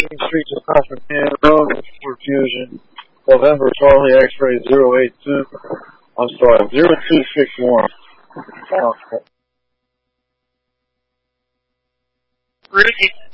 Washington Street to Cochran Road for Fusion. November Charlie X-ray 082. I'm sorry, 0261. Ruthie.